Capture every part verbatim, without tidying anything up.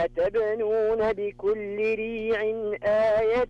أتبنون بكل ريع آية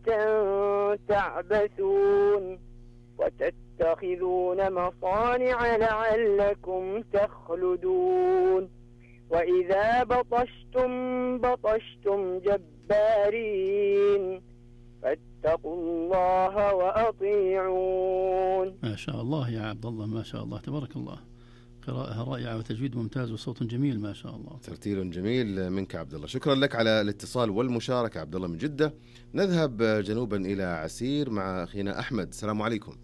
تعبثون وتتخذون مصانع لعلكم تخلدون وإذا بطشتم بطشتم جبارين فاتقوا الله وأطيعون. ما شاء الله يا عبد الله، ما شاء الله تبارك الله، قراءة رائعة وتجويد ممتاز وصوت جميل ما شاء الله. ترتيل جميل منك عبد الله، شكرا لك على الاتصال والمشاركة عبد الله من جدة. نذهب جنوبا إلى عسير مع أخينا أحمد. السلام عليكم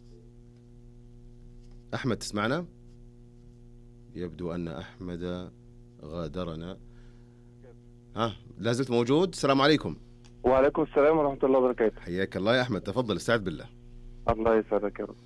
أحمد، تسمعنا؟ يبدو أن أحمد غادرنا. ها لا زلت موجود؟ السلام عليكم. وعليكم السلام ورحمة الله وبركاته. حياك الله يا أحمد، تفضل استعد بالله. الله يسعدك يا رب.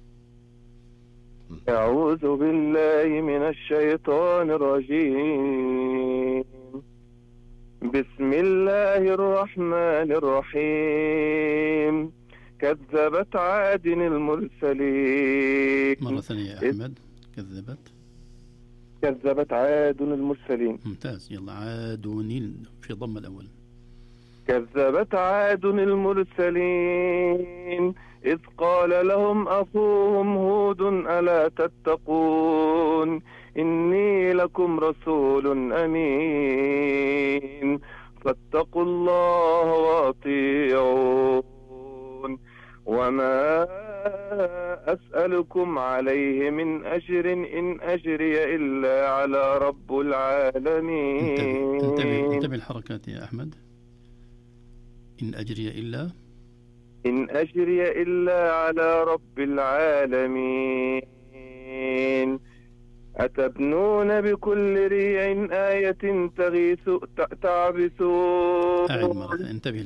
أعوذ بالله من الشيطان الرجيم. بسم الله الرحمن الرحيم. كذبت عاد المرسلين. مرة ثانية يا أحمد. كذبت كذبت عاد المرسلين. ممتاز، يلا عاد في ضم الأول. كذبت عاد المرسلين إذ قال لهم أخوهم هود ألا تتقون إني لكم رسول أمين فاتقوا الله وأطيعون وما أسألكم عليه من أجر إن أجري إلا على رب العالمين. انتبه انتبه, انتبه الحركات يا أحمد. إن أجري إلا إن أجري إلا على رب العالمين. أتبنون بكل ريع آية تغيث تعبثون. أعد مرة، انتبه